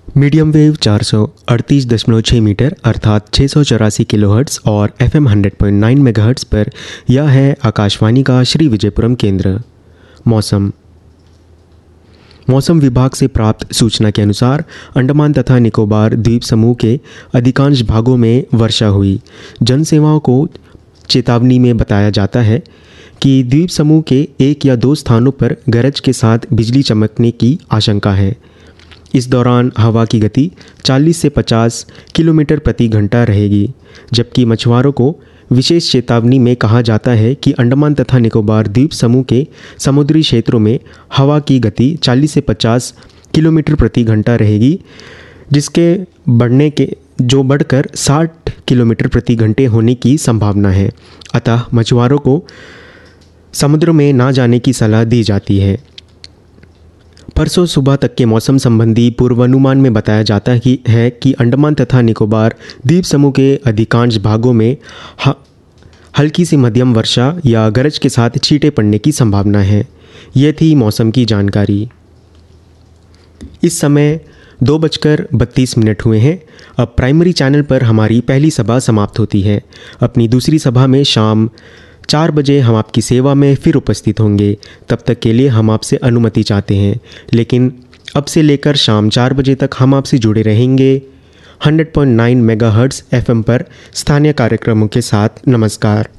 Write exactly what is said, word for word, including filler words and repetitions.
Medium wave चार सौ अड़तीस दशमलव छः मीटर अर्थात छः सौ चौरासी किलोहर्ट्ज़ और F am hundred point nine megahertz पर यह है आकाशवाणी का श्री विजयपुरम केंद्र। मौसम मौसम विभाग से प्राप्त सूचना के अनुसार अंडमान तथा निकोबार द्वीप समूह के अधिकांश भागों में वर्षा हुई। जनसेवाओं को चेतावनी में बताया जाता है कि द्वीप समूह के एक या दो स्थानों पर गरज के साथ बिजली चमकने की आशंका है। इस दौरान हवा की गति चालीस से पचास किलोमीटर प्रति घंटा रहेगी, जबकि मछुआरों को विशेष चेतावनी में कहा जाता है कि अंडमान तथा निकोबार द्वीप समूह के समुद्री क्षेत्रों में हवा की गति चालीस से पचास किलोमीटर प्रति घंटा रहेगी, जिसके बढ़ने के जो बढ़कर साठ किलोमीटर प्रति घंटे होने की संभावना है। अतः मछुआरों को समुद्र में ना जाने की सलाह दी जाती है। परसों सुबह तक के मौसम संबंधी पूर्वानुमान में बताया जाता है कि अंडमान तथा निकोबार द्वीप समूह के अधिकांश भागों में हल्की से मध्यम वर्षा या गरज के साथ छींटे पड़ने की संभावना है। ये थी मौसम की जानकारी। इस समय दो बजकर बत्तीस मिनट हुए हैं। अब प्राइमरी चैनल पर हमारी पहली सभा समाप्त होती है। अपनी दूसरी सभा में शाम चार बजे हम आपकी सेवा में फिर उपस्थित होंगे। तब तक के लिए हम आपसे अनुमति चाहते हैं, लेकिन अब से लेकर शाम चार बजे तक हम आपसे जुड़े रहेंगे hundred point nine megahertz FM पर स्थानीय कार्यक्रमों के साथ। नमस्कार।